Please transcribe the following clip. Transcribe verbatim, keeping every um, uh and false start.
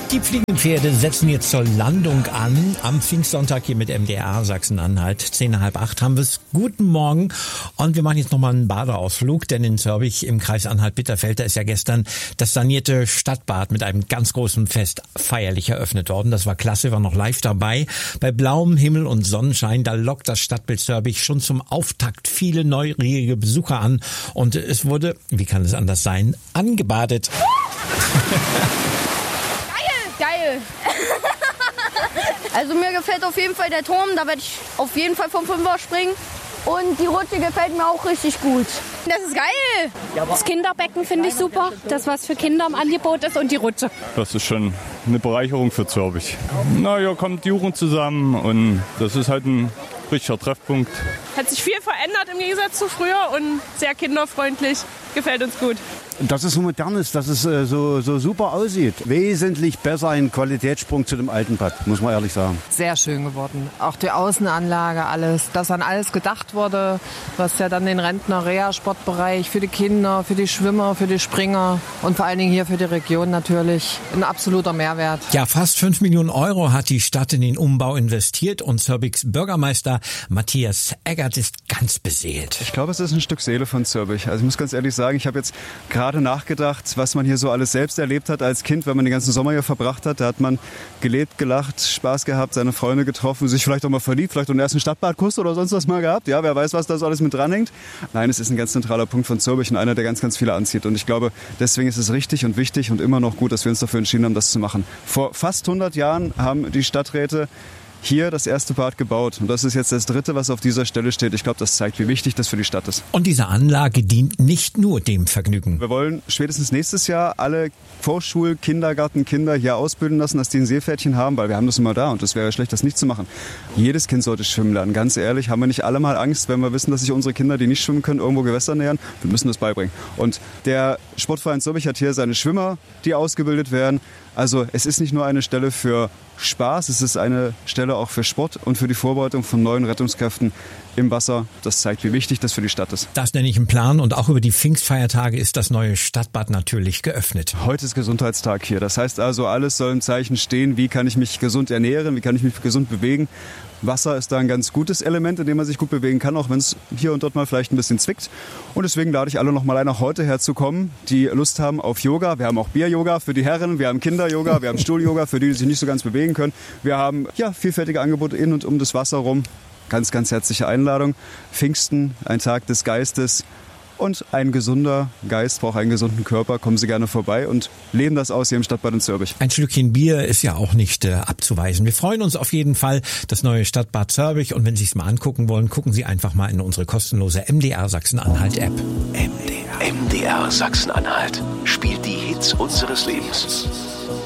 Die Fliegenpferde setzen jetzt zur Landung an. Am Pfingstsonntag hier mit M D R Sachsen-Anhalt. Zehn nach halb acht haben wir es. Guten Morgen. Und wir machen jetzt nochmal einen Badeausflug, denn in Zörbich im Kreis Anhalt-Bitterfeld, da ist ja gestern das sanierte Stadtbad mit einem ganz großen Fest feierlich eröffnet worden. Das war klasse, war noch live dabei. Bei blauem Himmel und Sonnenschein, da lockt das Stadtbild Zörbich schon zum Auftakt viele neugierige Besucher an. Und es wurde, wie kann es anders sein, angebadet. Geil. Also mir gefällt auf jeden Fall der Turm, da werde ich auf jeden Fall vom Fünfer springen. Und die Rutsche gefällt mir auch richtig gut. Das ist geil. Das Kinderbecken finde ich super, das was für Kinder im Angebot ist und die Rutsche. Das ist schon eine Bereicherung für Zörbich. Na, hier kommt Jugend zusammen und das ist halt ein richtiger Treffpunkt. Hat sich viel verändert im Gegensatz zu früher und sehr kinderfreundlich. Gefällt uns gut. Dass es so modern ist, dass es äh, so, so super aussieht. Wesentlich besser ein Qualitätssprung zu dem alten Bad, muss man ehrlich sagen. Sehr schön geworden. Auch die Außenanlage, alles. Dass an alles gedacht wurde, was ja dann den Rentner, Reha-Sportbereich für die Kinder, für die Schwimmer, für die Springer und vor allen Dingen hier für die Region natürlich ein absoluter Mehrwert. Ja, fast fünf Millionen Euro hat die Stadt in den Umbau investiert und Zörbichs Bürgermeister Matthias Eggert ist ganz beseelt. Ich glaube, es ist ein Stück Seele von Zörbich. Also ich muss ganz ehrlich sagen, ich habe jetzt gerade nachgedacht, was man hier so alles selbst erlebt hat als Kind, wenn man den ganzen Sommer hier verbracht hat. Da hat man gelebt, gelacht, Spaß gehabt, seine Freunde getroffen, sich vielleicht auch mal verliebt, vielleicht auch einen ersten Stadtbadkuss oder sonst was mal gehabt. Ja, wer weiß, was da so alles mit dranhängt. Nein, es ist ein ganz zentraler Punkt von Zörbich und einer, der ganz, ganz viele anzieht. Und ich glaube, deswegen ist es richtig und wichtig und immer noch gut, dass wir uns dafür entschieden haben, das zu machen. Vor fast hundert Jahren haben die Stadträte hier das erste Bad gebaut. Und das ist jetzt das dritte, was auf dieser Stelle steht. Ich glaube, das zeigt, wie wichtig das für die Stadt ist. Und diese Anlage dient nicht nur dem Vergnügen. Wir wollen spätestens nächstes Jahr alle Vorschul-, Kindergartenkinder hier ausbilden lassen, dass die ein Seepferdchen haben, weil wir haben das immer da und das wäre schlecht, das nicht zu machen. Jedes Kind sollte schwimmen lernen. Ganz ehrlich, haben wir nicht alle mal Angst, wenn wir wissen, dass sich unsere Kinder, die nicht schwimmen können, irgendwo Gewässer nähern? Wir müssen das beibringen. Und der Sportverein Zörbich hat hier seine Schwimmer, die ausgebildet werden. Also es ist nicht nur eine Stelle für Spaß, es ist eine Stelle auch für Sport und für die Vorbereitung von neuen Rettungskräften im Wasser. Das zeigt, wie wichtig das für die Stadt ist. Das nenne ich einen Plan und auch über die Pfingstfeiertage ist das neue Stadtbad natürlich geöffnet. Heute ist Gesundheitstag hier. Das heißt also, alles soll im Zeichen stehen, wie kann ich mich gesund ernähren, wie kann ich mich gesund bewegen. Wasser ist da ein ganz gutes Element, in dem man sich gut bewegen kann, auch wenn es hier und dort mal vielleicht ein bisschen zwickt. Und deswegen lade ich alle noch mal ein, auch heute herzukommen, die Lust haben auf Yoga. Wir haben auch Bier-Yoga für die Herren, wir haben Kinder-Yoga, wir haben Stuhl-Yoga für die, die sich nicht so ganz bewegen können. Wir haben ja vielfältige Angebote in und um das Wasser rum. Ganz, ganz herzliche Einladung. Pfingsten, ein Tag des Geistes. Und ein gesunder Geist braucht einen gesunden Körper. Kommen Sie gerne vorbei und leben das aus hier im Stadtbad in Zörbich. Ein Schlückchen Bier ist ja auch nicht äh, abzuweisen. Wir freuen uns auf jeden Fall, das neue Stadtbad Zörbich. Und wenn Sie es mal angucken wollen, gucken Sie einfach mal in unsere kostenlose M D R Sachsen-Anhalt-App. M D R. M D R Sachsen-Anhalt spielt die Hits unseres Lebens.